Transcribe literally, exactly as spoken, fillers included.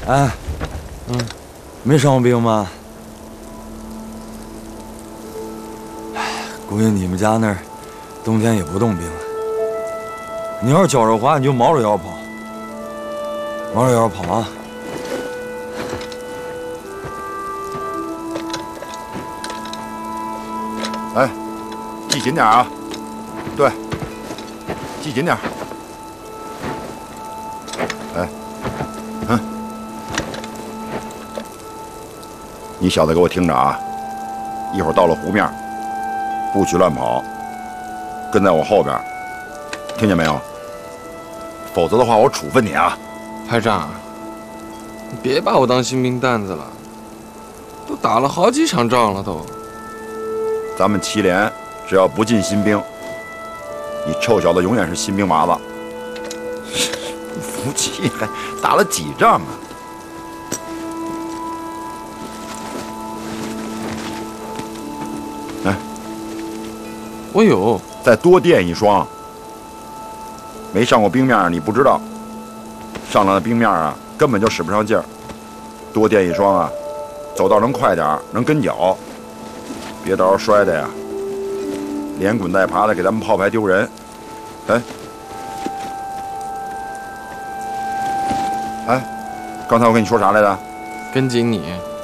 哎，嗯，没伤过兵吗？哎，估计你们家那儿冬天也不冻兵。你要是脚着滑，你就毛着腰跑，毛着腰跑啊！ 哎，系紧点啊！对，系紧点。哎，嗯，你小子给我听着啊！一会儿到了湖面，不许乱跑，跟在我后边，听见没有？否则的话，我处分你啊！ 排长，你别把我当新兵蛋子了，都打了好几场仗了都。 咱们祁连只要不进新兵，你臭小子永远是新兵娃子。不服气还打了几仗啊？来， 我有， 再多垫一双。没上过兵面你不知道，上了兵面啊，根本就使不上劲儿。多垫一双啊，走道能快点，能跟脚。别到时候摔的呀，连滚带爬的给咱们炮排丢人。哎，哎，刚才我跟你说啥来着？ 跟紧你。